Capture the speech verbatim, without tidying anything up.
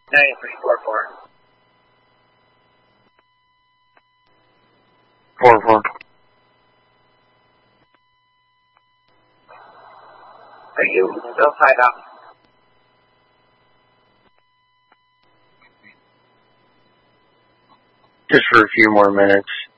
nine three four four. Four four. Thank you. Still tied up. Just for a few more minutes.